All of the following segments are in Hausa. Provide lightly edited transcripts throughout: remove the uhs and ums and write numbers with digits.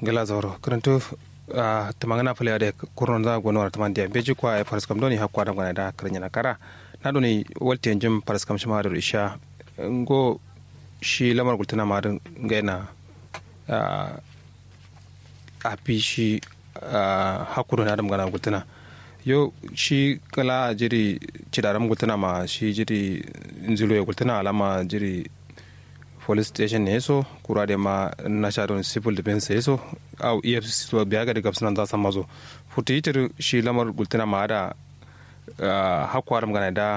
gala zoro karanto tamangana pale ade kurnon za gonwar tamandia beji kwa e faras kam doni hakwa da gona da karnya na kara na doni walte jim faras kam shima da isha ngo shi lamar gultana ma dan gaina a fi shi hakuru na da magana gultana yo shi kala jiri cidaram gultana ma shi jiri nzulo ya gultana alama jiri police station ne so kura da ma na don civil defense so au efcc to biya ga daga sunan za san mazo futi yitir shi lamar gultana ma da hakwaram gana da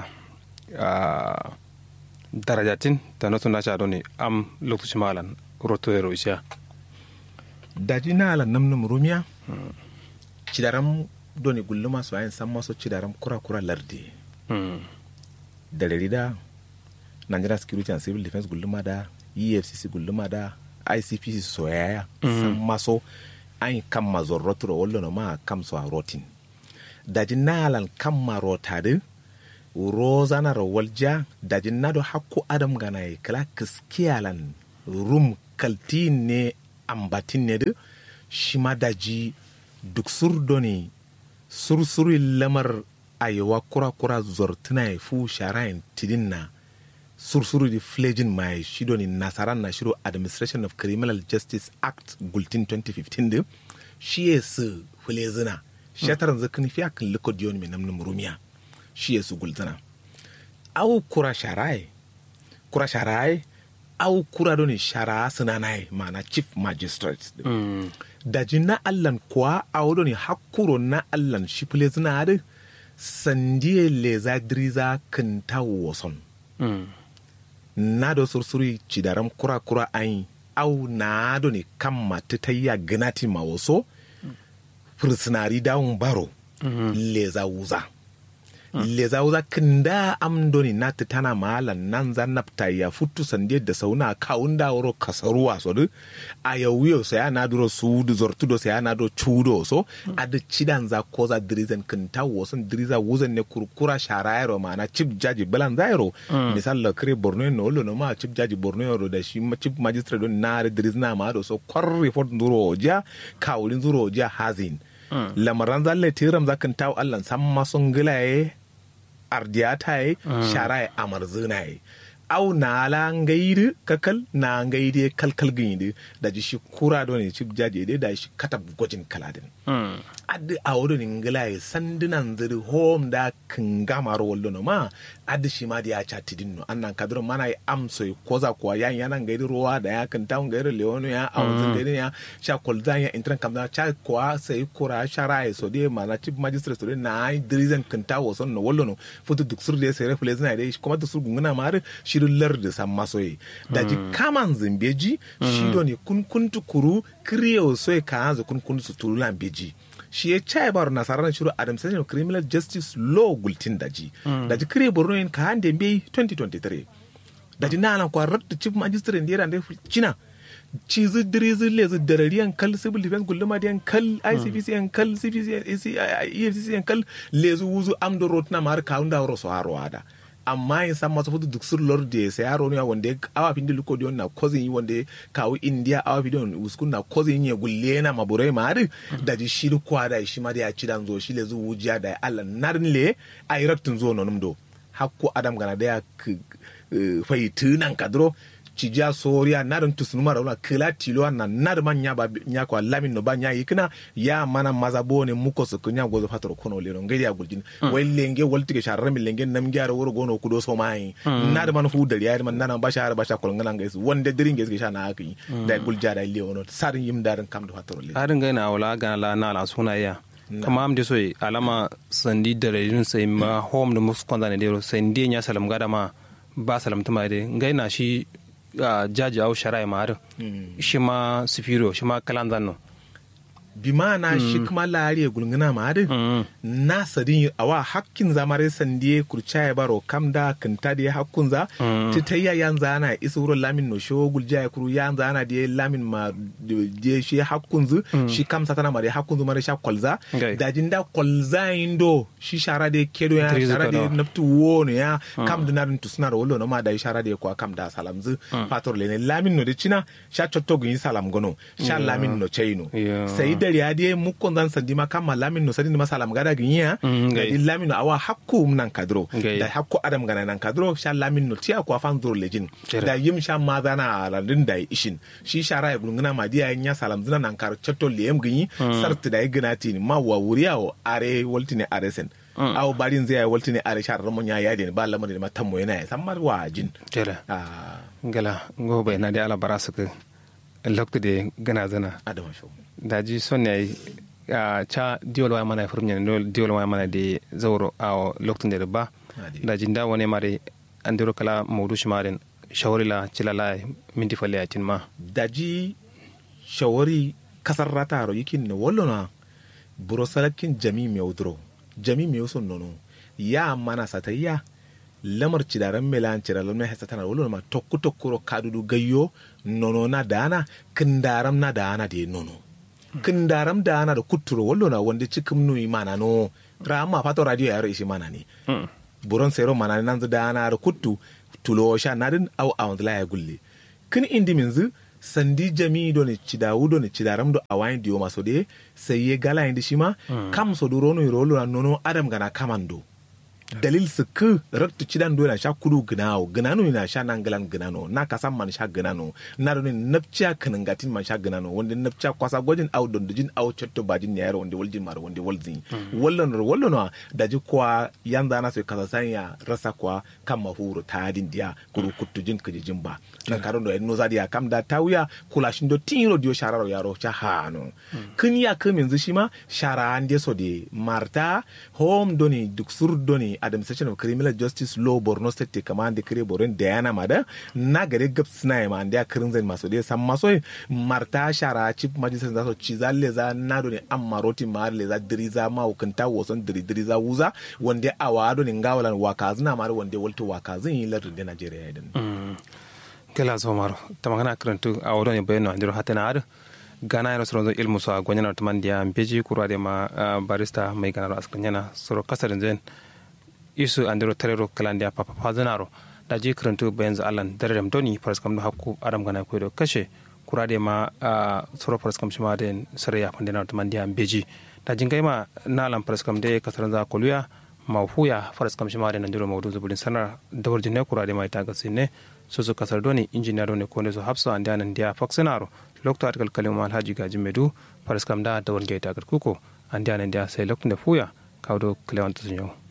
darajatin ta nasu na don ne am lokaci malan roto ya roisha daji na ala namnum rumiya cidaram doni gulluma so ayin san maso cidaram kura lardi da rida Nigeria Security and Civil Defense gulluma da EFCC gulluma da ICPC soyaya san maso an kan mazor rotro wallo no ma kam so rotin daji nalan kam ma rotade rozana ro walja daji nado hakku adam ganai kala kiskiyalan rum kaltin ne ambatin ne de shima daji duk surdoni sursuri lamar ayewa kura zortuna fu sharain tidinna sursuru di fledging mai shido ni nasaran na shiro Administration of Criminal Justice Act gultin 2015 de shi yesu fulezina shataran zakini fi akan likodiyon mai namnin rumiya shi yesu gultana au kura sharai au kura doni shara sunanai mana chief magistrate da jinna allan kwa au doni hakuro na allan shi fulezina de sandiye leza driza kinta woson na do sursuri cidaram kura ayin au na do ne kamma tayya ganati ma waso fursunari dawun baro leza wuza kinda am doni na tana malan nan zan nafta ya futu sande da sauna kawun da woro kasaruwa so du a yawuyo sai ana duro su du zortudo sai ana do chudo so ad cidan za koza drizen kinta woson driza wuzan ne kurkura sharayro mana chief judge balan zairo misal la kre borno no lo no ma chief judge borno ro da shi chief magistrate don na drizna ma do so kor report nduro ja kawulin zuro ja hazin lamaran zalle tiram zakan taw allan samma son gilaye ardiyata yi shara ya amarzuna yi au na la ngairi kakal na ngairi kalkal gindi da ji shi kura don ne chief judge da shi katab gojin kaladin addi awdo ni ngala sandinan ziri home da kingamar wallo no ma addi shi ma da ya chatidin no annan kadro mana amso koza ko yan yanan ngairi ruwa da ya kan tawo ngairi leono ya awon ngairi ya sha kolzan ya intran kamda cha ko sai kura shara so de mana chief magistrate so de na drizen kan tawo son no wallo no futu duk sur de sai reflex na de kuma da sur gunguna mar shirin da san masoyi da ji kaman zimbeji shi do ne kunkuntu kuru kriyo so ka zo kunkuntu su turulan beji shi ya cai baro nasarar shiru Administration of Criminal Justice Law gultin daji kriyo borno in ka hande be 2023 daji na kwa ratta chief magistrate ndira nde china cizi dirizi lezi darariyan kal civil defense gulluma diyan kal ICPC yan kal CPC EFCC yan kal lezi wuzu amdo rotna mar kaunda ro so haro ada amma in san masu fudu duk sur lorde sai yaro ne wanda awa fin diluko dion na cousin yi wanda kawo India awa fi dion uskun na cousin yi gulle na maburai ma da ji shi kwa da shi ma da ya ci dan zo shi le zu wujiya da Allah narin le a iraktin zo nonum do hakko adam gana da ya fayitu nan kadro cija soria narin tusnuma rauna kila tilo na nar manya ba nya ko lamin no banya yikna ya mana mazabo ne muko su kunya gozo fatoro kono lero ngari ya guljin wai lenge waltige sharrami lenge nam gyara woro gono kudo so mai nar man fu dari yar man nan bashar basha ko ngana ngaisu wonde diringe sgi shana haki da gulja da leono sarin yim darin kam do fatoro le harin gaina wala ga la suna ya kama am de soy alama sandi darejin sai ma home da muskonda ne dero sandi nya salam gada ma ba salam tuma de gaina shi jaji au sharai ma shi ma sifiro shi ma kalan zanno bi mana shi kuma lariya gulguna ma adin na sadin awa hakkin zamare sandiye kurcha ya baro kamda kanta da hakkun za ta tayya yan zana isuro lamin no sho gulja ya kuru yan zana da lamin ma je shi hakkun zu shi kamsa tana mare hakkun zu mare sha kolza da jinda kolza indo shi shara da kedo ya shara da naftu wono ya kam da narin tusna da wollo no ma da shara da kwa kam da salam zu pator le ne lamin no de china sha chotto gin salam gono sha lamin no chaino sai da ya de mukon zan sandi ma kam lamin no sandi ma salam gada gin ya da lamin no awa hakku nan kadro da hakku adam gana nan kadro sha lamin no tiya kwa fan zur lejin da yim sha ma zana alandin da ishin shi shara ya gunguna ma dia nya salam zuna nan kar chotto le yem gin sarti da gina tin ma wa wuriya are woltine are sen aw barin zai woltine are shar ramon ya yade ba lamar da matammo yana san mar wa jin tela ngala ngobe na da ala barasuka lokto de gana zana adama sho daji sonne cha diol wa mana furnya no diol wa mana de zawro aw lokto de ba daji nda wone mare andiro kala mawdu shimaren shawrila cilala minti falle atin ma daji shawari kasar rataro yikin ne wollona burosalakin jami mewdro jami mewson nono ya mana satayya lamar cidaran melan cidaran mai hasatana wollona ma tokku tokkuro kadudu gayyo nono na dana kindaram na dana de nono kindaram dana da kuturo wollona wanda cikin nui mana no rama fato radio yaro ishi mana ne buron sero mana nan dana da kuttu tulo sha nadin au awandla ya gulle kin indi minzu sandi jami do ne cidawu do ne cidaram do awain diyo maso de sai ye gala indi shima kam so do rono rolo nono adam gana kamando dalil suk raktu cidan do na sha kudu gnao gnano na sha nangalan gnano na kasan man sha gnano na do ne napcha kanangatin man sha gnano wanda napcha kwasa gojin au don dujin au chatto bajin ne yaro wanda waljin mar wanda walzin wallo daji kwa yanda na so kasa sanya rasa kwa kam mahuru tadin dia kuru kutujin kujin ba na karon do no zadiya kam da tawya kulashin do tiro dio shararo yaro cha hano kin ya kamin zu shima shara ande so de marta home doni duksur doni administration of criminal justice law Borno state command kire boren Diana mada na gare gapsna ma ande kirin zan maso de sam maso marta shara chief magistrate za so chizalle za na doni ammaroti marle za diriza ma ukanta woson diriza wuza wande awado ni ngawalan wakazna mar wande wolto wakazin yilar de Nigeria idan kela somaro tamagana krantu awdo ne bayno andiro hatana ad gana yaro soro ilmu so agonyana tamandia mbeji kurade ma barista mai gana askanyana soro kasarin zen isu andiro terero kalandia papa fazanaro daji krantu benz alan darem doni paraskam do hakku adam gana ko do kashe kurade ma soro paraskam shima den sariya pandena tamandia mbeji daji ngaima nalam paraskam de kasaran za koluya mawfuya paraskam shima den andiro mawdu zubulin sanar dawarjine kurade ma ita gasine soso kasar doni injiniya ne ko ne so hafsa ande anan dia faksenaro lokto argal kalima alhaji gaji medu paraskam da dawar gaita kuko ande anan dia sai lokto ne fuya kawdo klewanto sunyo